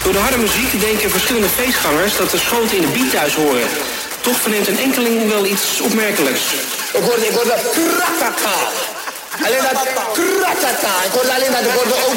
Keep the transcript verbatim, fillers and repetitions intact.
Door de harde muziek denken verschillende feestgangers dat de schoten in de beat thuis horen. Toch verneemt een enkeling wel iets opmerkelijks. Ik hoorde, ik hoorde kratata. Alleen dat kratata. Ik hoorde alleen dat, ik hoorde ook